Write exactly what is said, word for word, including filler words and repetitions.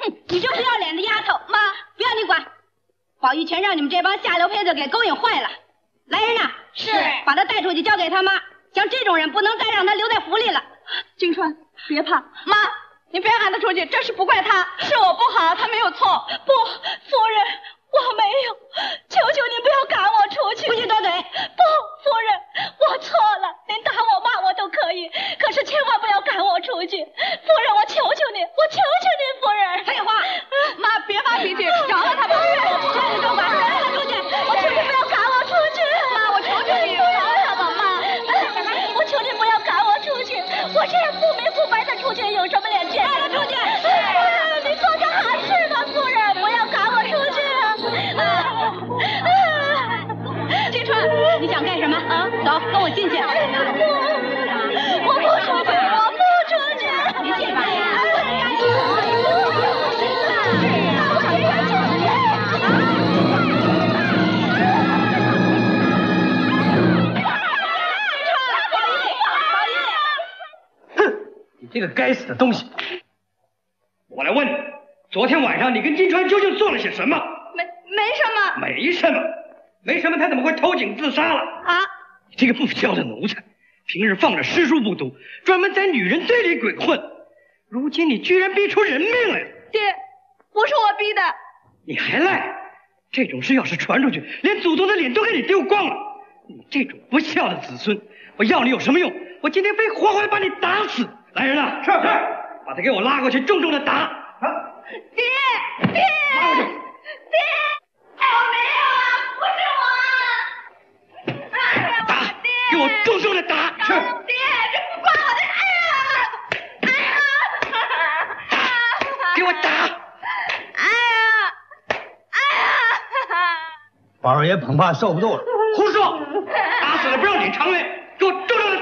哼，你这不要脸的丫头！妈，不要你管，宝玉全让你们这帮下流胚子给勾引坏了。来人呐， 是， 把他带出去交给他妈。像这种人，不能再让他留在府里了。 金川，别怕，妈，你别喊他出去，这事不怪他，是我不好，他没有错。不，夫人，我没有，求求您不要赶我出去。 不许多嘴！ 不，夫人，我错了，您打我骂我都可以，可是千万不要赶我出去。夫人，我求求您，我求求您，夫人。 废话， 妈，别发脾气，饶了他吧。 让你多管，让他出去。 我求你不要赶我出去。 妈，我求求你， 饶了他吧，妈。我求你不要赶我出去，我这样不明不白的出去，有什么脸见？ 让他出去。 你做个好事吧，夫人，不要赶我出去啊！ 金川，你想干什么啊？走，跟我进去。 我不出去，我不出去。 你进吧。 你这个该死的东西！我来问你，昨天晚上你跟金川究竟做了些什么？ 没没什么。 没什么，没什么，他怎么会投井自杀了？ 啊！ 你这个不孝的奴才，平日放着诗书不读，专门在女人堆里鬼混，如今你居然逼出人命来了！ 爹，不是我逼的。 你还赖？这种事要是传出去，连祖宗的脸都给你丢光了！你这种不孝的子孙，我要你有什么用？我今天非活活的把你打死！来人啊！是是，把他给我拉过去，重重的打！啊！ 爹爹爹，我没有啊，不是我！哎呀， 打！给我重重的打！是。 爹，这不关我的！哎呀，哎呀！ 打！给我打！ 哎呀，哎呀！ 宝二爷恐怕受不住了。 胡说！打死了不让领偿命，给我重重的打！